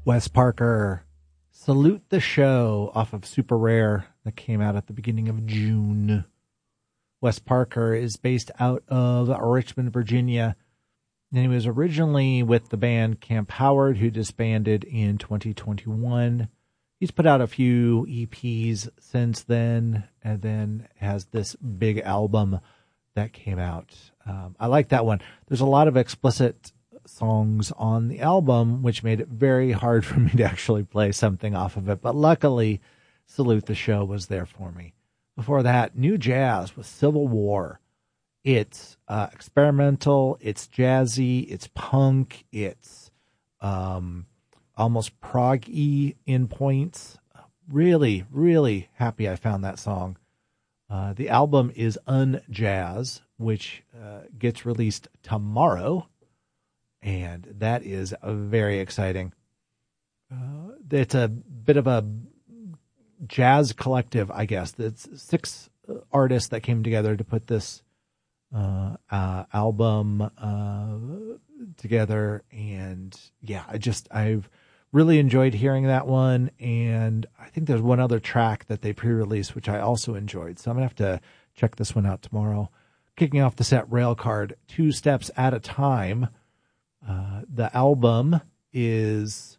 Wes Parker, Salute the Show off of Super Rare that came out at the beginning of June. Wes Parker is based out of Richmond, Virginia, and he was originally with the band Camp Howard, who disbanded in 2021. He's put out a few EPs since then, and then has this big album that came out. I like that one. There's a lot of explicit songs on the album, which made it very hard for me to actually play something off of it. But luckily, Salute the Show was there for me. Before that, New Jazz with Civil War. It's experimental, it's jazzy, it's punk, it's almost prog-y in points. Really, really happy I found that song. The album is Unjazz, which gets released tomorrow. And that is very exciting. It's a bit of a jazz collective, I guess. It's 6 artists that came together to put this album together. And yeah, I've really enjoyed hearing that one. And I think there's one other track that they pre-released, which I also enjoyed. So I'm going to have to check this one out tomorrow. Kicking off the set, Railcard, 2 Steps at a Time. The album is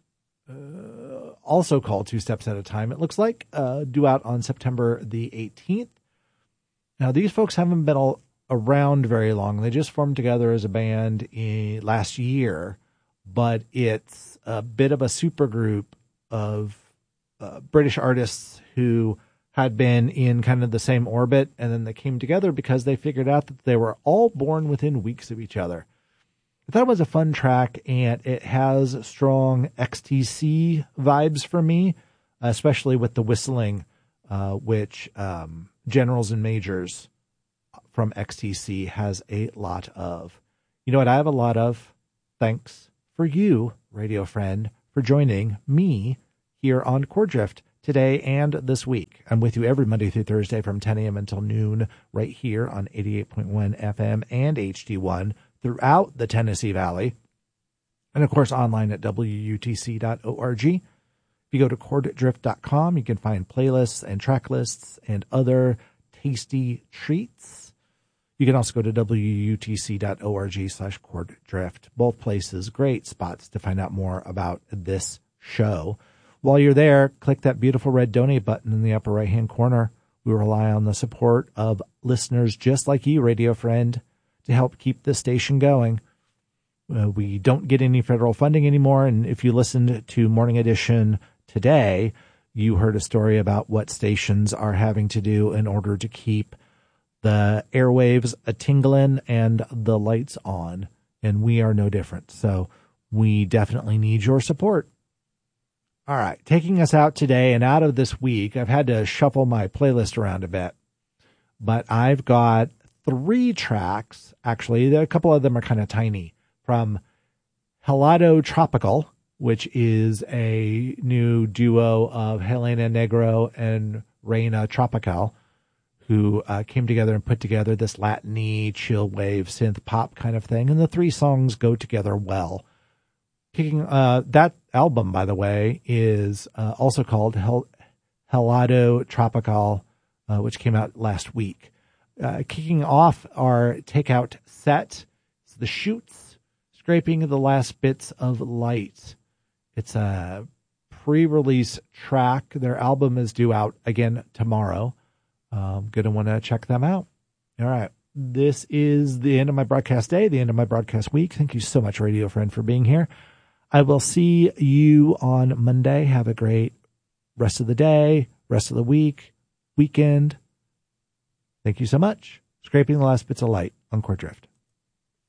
also called 2 Steps at a Time. It looks like due out on September the 18th. Now, these folks haven't been around very long. They just formed together as a band last year, but it's a bit of a supergroup of British artists who had been in kind of the same orbit, and then they came together because they figured out that they were all born within weeks of each other. I thought it was a fun track, and it has strong XTC vibes for me, especially with the whistling, which Generals and Majors from XTC has a lot of. You know what I have a lot of? Thanks for you, radio friend, for joining me here on Chord Drift today and this week. I'm with you every Monday through Thursday from 10 a.m. until noon right here on 88.1 FM and HD1 throughout the Tennessee Valley. And, of course, online at WUTC.org. If you go to chorddrift.com, you can find playlists and track lists and other tasty treats. You can also go to WUTC.org/chorddrift. Both places, great spots to find out more about this show. While you're there, click that beautiful red donate button in the upper right-hand corner. We rely on the support of listeners just like you, radio friend, to help keep this station going. We don't get any federal funding anymore, and if you listened to Morning Edition today, you heard a story about what stations are having to do in order to keep the airwaves a-tingling and the lights on, and we are no different. So we definitely need your support. All right, taking us out today and out of this week, I've had to shuffle my playlist around a bit, but I've got 3 tracks, actually. A couple of them are kind of tiny, from Helado Tropical, which is a new duo of Helena Negro and Reina Tropical, who came together and put together this Latin-y, chill wave, synth pop kind of thing. And the 3 songs go together well. That album, by the way, is also called Helado Tropical, which came out last week. Kicking off our takeout set, it's The Shoots, Scraping the Last Bits of Light. It's a pre-release track. Their album is due out again tomorrow. Going to want to check them out. All right. This is the end of my broadcast day, the end of my broadcast week. Thank you so much, radio friend, for being here. I will see you on Monday. Have a great rest of the day, rest of the week, weekend. Thank you so much. Scraping the Last Bits of Light on Chord Drift.